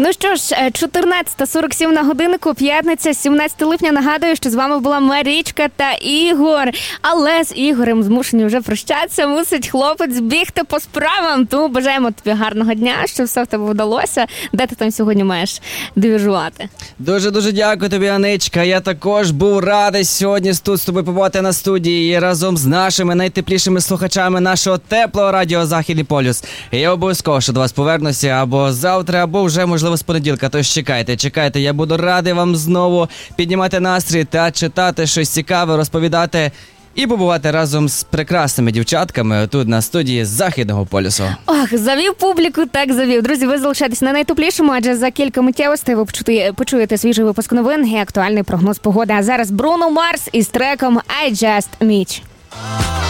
Ну що ж, 14:47 на годиннику, п'ятниця, 17 липня. Нагадую, що з вами була Марічка та Ігор. Але з Ігорем змушені вже прощатися. Мусить хлопець бігти по справам. Тому бажаємо тобі гарного дня, щоб все в тебе вдалося. Де ти там сьогодні маєш двіжувати? Дуже дякую тобі, Аничка. Я також був радий сьогодні тут з тобою побувати на студії разом з нашими найтеплішими слухачами нашого теплого радіо «Західний полюс». І я обов'язково що до вас повернуся або завтра, або вже, можливо, з понеділка. Тож чекайте. Я буду радий вам знову піднімати настрій та читати щось цікаве, розповідати і побувати разом з прекрасними дівчатками тут на студії «Західного полюсу». Ох, завів публіку, так завів. Друзі, ви залишайтесь на найтеплішому, адже за кілька миттєвостей ви почуєте свіжий випуск новин і актуальний прогноз погоди. А зараз Бруно Марс із треком «I Just Meet».